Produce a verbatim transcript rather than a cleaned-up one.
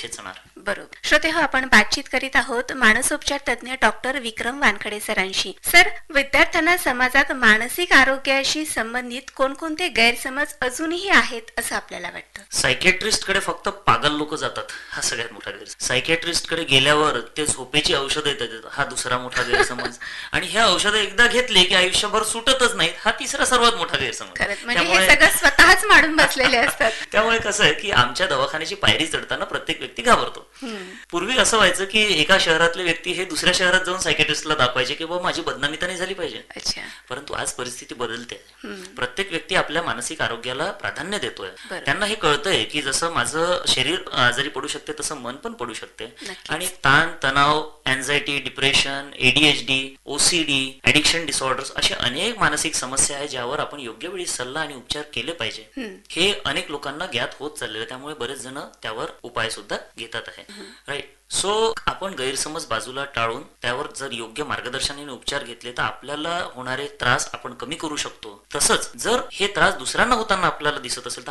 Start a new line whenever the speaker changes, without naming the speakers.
खेचणार.
बरोबर. श्रोते हो, आपण बातचीत करीत आहोत मानसोपचार तज्ञ डॉक्टर विक्रम वानखडे सरांशी. सर, विद्यार्थ्यांना समाजात मानसिक आरोग्याशी संबंधित कोणकोणते गैरसमज अजूनही आहेत असं आपल्याला वाटतं?
सायकॅट्रिस्ट कडे फक्त पागल लोक जातात, हा सगळ्यात मोठा गैरसमज. सायकॅट्रिस्ट कडे गेल्यावर ते झोपेची औषधं येतात, हा दुसरा मोठा गैरसमज. आणि ह्या औषधं एकदा घेतले की आयुष्यभर सुटतच नाहीत, हा तिसरा सर्वात मोठा गैरसमज.
खरंच, म्हणजे हे सगळं स्वतःच मांडून बसलेले असतात.
त्यामुळे कसं आहे की आमच्या दवाखान्याची पायरी चढताना प्रत्येक व्यक्ती घाबरतो. पूर्वी असं व्हायचं की एका शहरातले व्यक्ती हे दुसऱ्या शहरात जाऊन सायकॅट्रिस्टला दाखवायचे की बाबा माझी बदनामी तर नाही झाली पाहिजे.
अच्छा.
परंतु आज परिस्थिती बदलते. प्रत्येक व्यक्ती आपल्या मानसिक आरोग्याला प्राधान्य देतोय. त्यांना हे कळतंय की जसं माझं शरीर आजारी पडू शकते तसं मन पण पडू शकते. आणि ताण तणाव, anxiety, depression, ADHD, OCD, addiction disorders अशा अनेक मानसिक समस्या आहेत ज्यावर आपण योग्य वेळी सल्ला आणि उपचार केले पाहिजे. हे अनेक लोकांना ज्ञात होत चाललेलं, त्यामुळे बरेच जण त्यावर उपाय सुद्धा घेतात आहे. राईट. सो आपण गैरसमज बाजूला टाळून त्यावर जर योग्य मार्गदर्शन आणि उपचार घेतले तर आपल्याला होणारे त्रास आपण कमी करू शकतो. तसंच जर हे त्रास दुसऱ्यांना होताना आपल्याला दिसत असेल तर